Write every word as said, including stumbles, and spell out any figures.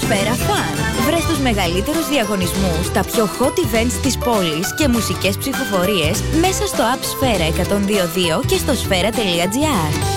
Sfera Fun. Βρες τους μεγαλύτερους διαγωνισμούς, τα πιο hot events της πόλης και μουσικές ψηφοφορίες μέσα στο app Sfera εκατόν δύο δύο και στο sfera τελεία gr.